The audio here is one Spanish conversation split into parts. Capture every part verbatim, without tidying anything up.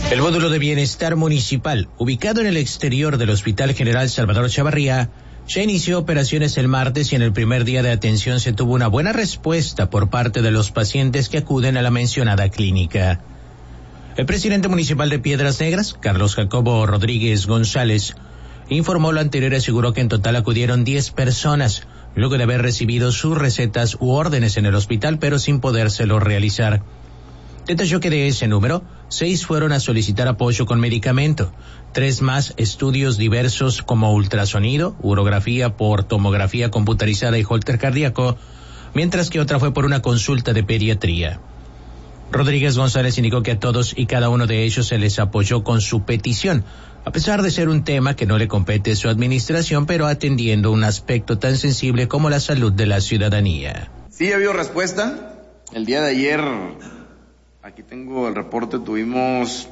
El módulo de bienestar municipal, ubicado en el exterior del Hospital General Salvador Chavarría, ya inició operaciones el martes y en el primer día de atención se tuvo una buena respuesta por parte de los pacientes que acuden a la mencionada clínica. El presidente municipal de Piedras Negras, Carlos Jacobo Rodríguez González, informó lo anterior y aseguró que en total acudieron diez personas, luego de haber recibido sus recetas u órdenes en el hospital, pero sin podérselo realizar. Detalló que de ese número, seis fueron a solicitar apoyo con medicamento, tres más estudios diversos como ultrasonido, urografía por tomografía computarizada y holter cardíaco, mientras que otra fue por una consulta de pediatría. Rodríguez González indicó que a todos y cada uno de ellos se les apoyó con su petición, a pesar de ser un tema que no le compete a su administración, pero atendiendo un aspecto tan sensible como la salud de la ciudadanía. Sí, ha habido respuesta. El día de ayer, aquí tengo el reporte, tuvimos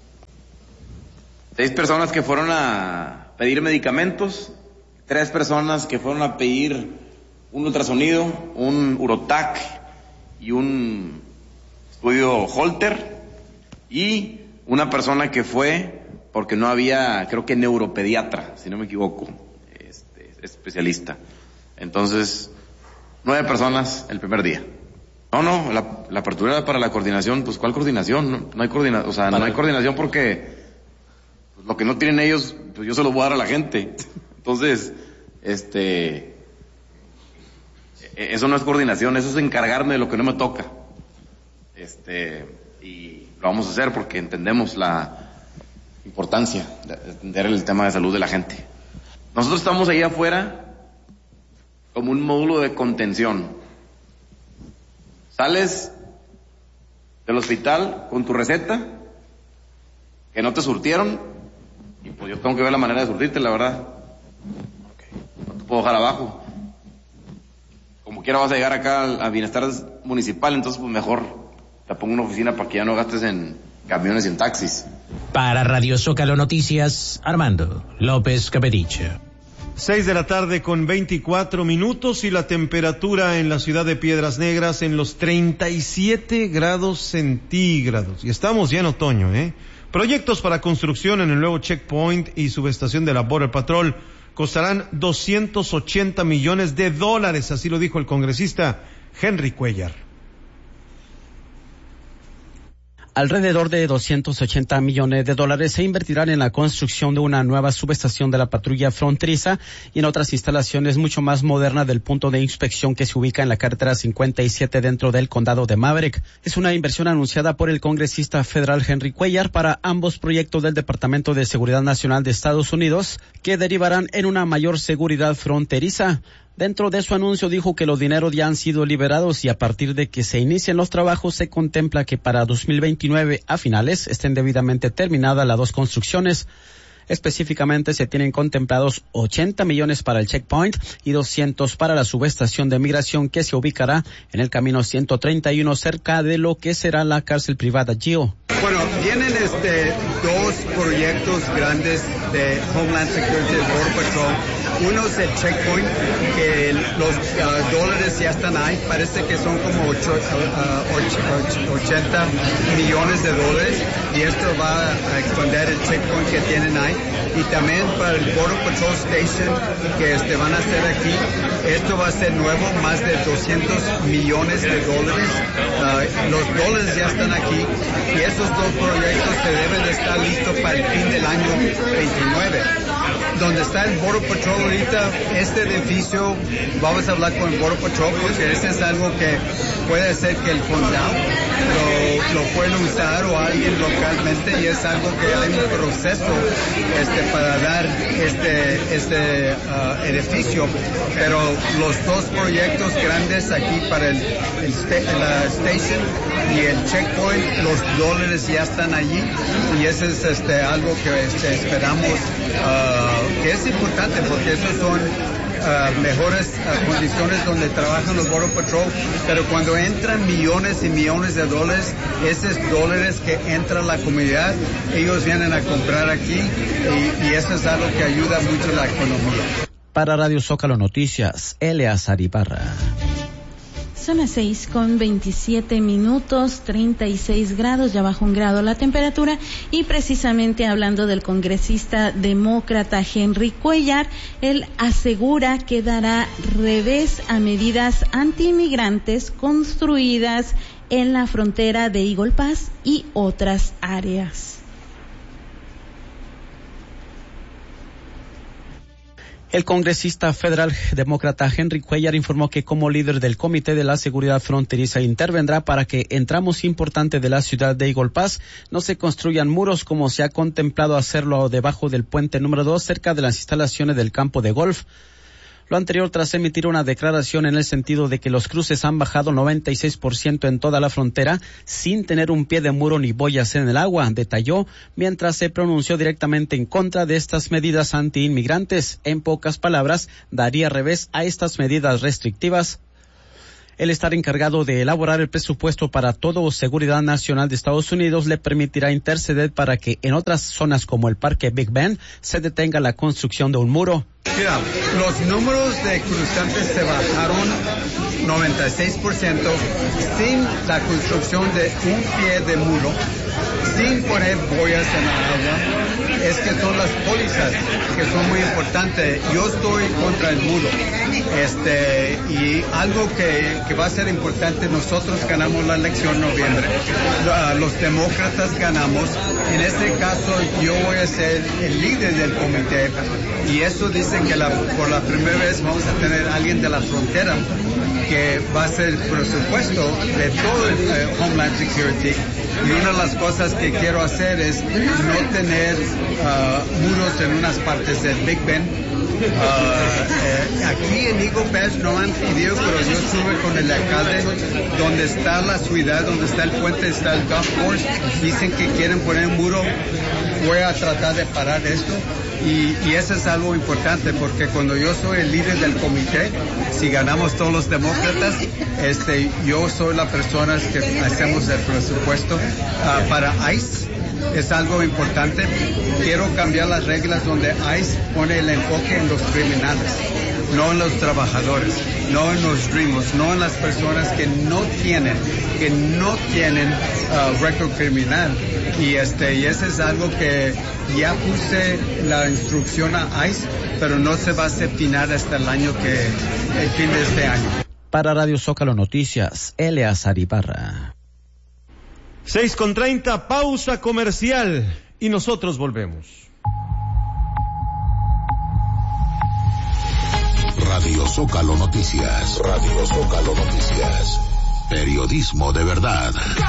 seis personas que fueron a pedir medicamentos, tres personas que fueron a pedir un ultrasonido, un urotac y un estudio holter, y una persona que fue porque no había, creo que neuropediatra, si no me equivoco, este, especialista. Entonces, nueve personas el primer día. No, no, la, la apertura era para la coordinación. Pues, ¿cuál coordinación? No, no hay coordinación, o sea, no hay coordinación porque pues, lo que no tienen ellos, pues yo se lo voy a dar a la gente. Entonces, este, eso no es coordinación, eso es encargarme de lo que no me toca. Este, y lo vamos a hacer porque entendemos la importancia de atender el tema de salud de la gente. Nosotros estamos ahí afuera como un módulo de contención. Sales del hospital con tu receta, que no te surtieron, y pues yo tengo que ver la manera de surtirte, la verdad. No te puedo dejar abajo. Como quiera vas a llegar acá al, al bienestar municipal, entonces pues mejor te pongo una oficina para que ya no gastes en camiones y en taxis. Para Radio Zócalo Noticias, Armando López Capedicho. Seis de la tarde con veinticuatro minutos y la temperatura en la ciudad de Piedras Negras en los treinta y siete grados centígrados. Y estamos ya en otoño, ¿eh? Proyectos para construcción en el nuevo checkpoint y subestación de la Border Patrol costarán doscientos ochenta millones de dólares, así lo dijo el congresista Henry Cuellar. Alrededor de doscientos ochenta millones de dólares se invertirán en la construcción de una nueva subestación de la patrulla fronteriza y en otras instalaciones mucho más modernas del punto de inspección que se ubica en la carretera cincuenta y siete dentro del condado de Maverick. Es una inversión anunciada por el congresista federal Henry Cuellar para ambos proyectos del Departamento de Seguridad Nacional de Estados Unidos que derivarán en una mayor seguridad fronteriza. Dentro de su anuncio dijo que los dineros ya han sido liberados y a partir de que se inicien los trabajos se contempla que para dos mil veintinueve a finales estén debidamente terminadas las dos construcciones. Específicamente se tienen contemplados ochenta millones para el checkpoint y doscientos para la subestación de migración que se ubicará en el camino ciento treinta y uno cerca de lo que será la cárcel privada Gio. Bueno, vienen este dos proyectos grandes de Homeland Security y Border Patrol. Uno es el checkpoint, que los uh, dólares ya están ahí, parece que son como ocho, uh, ochenta millones de dólares, y esto va a expandir el checkpoint que tienen ahí. Y también para el Border Patrol Station que este, van a hacer aquí, esto va a ser nuevo, más de doscientos millones de dólares. Uh, los dólares ya están aquí y esos dos proyectos se deben de estar listos para el fin del año veintinueve. Donde está el Border Patrol ahorita, este edificio, vamos a hablar con el Border Patrol porque este es algo que puede ser que el condado lo, lo pueda usar o alguien localmente, y es algo que hay un proceso este, para dar este, este uh, edificio. Pero los dos proyectos grandes aquí para el, el sta- la station y el checkpoint, los dólares ya están allí, y eso es este, algo que este, esperamos uh, que es importante porque esos son uh, mejores uh, condiciones donde trabajan los Border Patrol, pero cuando entran millones y millones de dólares, esos dólares que entran a la comunidad, ellos vienen a comprar aquí, y, y eso es algo que ayuda mucho a la economía. Para Radio Zócalo Noticias, Eleazar Ibarra. Son las seis con veintisiete minutos, treinta y seis grados, ya bajó un grado la temperatura. Y precisamente hablando del congresista demócrata Henry Cuellar, él asegura que dará revés a medidas antiinmigrantes construidas en la frontera de Eagle Pass y otras áreas. El congresista federal demócrata Henry Cuellar informó que como líder del Comité de la Seguridad Fronteriza intervendrá para que en tramos importantes de la ciudad de Eagle Pass no se construyan muros como se ha contemplado hacerlo debajo del puente número dos cerca de las instalaciones del campo de golf. Lo anterior tras emitir una declaración en el sentido de que los cruces han bajado noventa y seis por ciento en toda la frontera sin tener un pie de muro ni boyas en el agua, detalló, mientras se pronunció directamente en contra de estas medidas anti-inmigrantes. En pocas palabras, daría revés a estas medidas restrictivas. El estar encargado de elaborar el presupuesto para todo seguridad nacional de Estados Unidos le permitirá interceder para que en otras zonas como el Parque Big Bend se detenga la construcción de un muro. Mira, los números de cruzantes se bajaron noventa y seis por ciento sin la construcción de un pie de muro, sin poner boyas en el agua. Es que son las pólizas que son muy importantes. Yo estoy contra el muro. Este, y algo que, que va a ser importante, nosotros ganamos la elección en noviembre. Los demócratas ganamos. En este caso, yo voy a ser el líder del comité. Y eso dicen que la, por la primera vez vamos a tener alguien de la frontera que va a ser el presupuesto de todo el eh, Homeland Security. Y una de las cosas que quiero hacer es no tener uh, muros en unas partes del Big Bend. Uh, eh, aquí en Eagle Pass no han pedido, pero yo estuve con el alcalde donde está la ciudad, donde está el puente, está el golf course. Dicen que quieren poner un muro. Voy a tratar de parar esto. Y, y eso es algo importante porque cuando yo soy el líder del comité, si ganamos todos los demócratas, este, yo soy la persona que hacemos el presupuesto uh, para ICE. Es algo importante. Quiero cambiar las reglas donde ICE pone el enfoque en los criminales, no en los trabajadores, no en los dreamers, no en las personas que no tienen, que no tienen uh, récord criminal. Y este, y eso es algo que ya puse la instrucción a ICE, pero no se va a septinar hasta el año que, el fin de este año. Para Radio Zócalo Noticias, Eleazar Ibarra. seis con treinta, pausa comercial y nosotros volvemos. Radio Zócalo Noticias, Radio Zócalo Noticias, periodismo de verdad.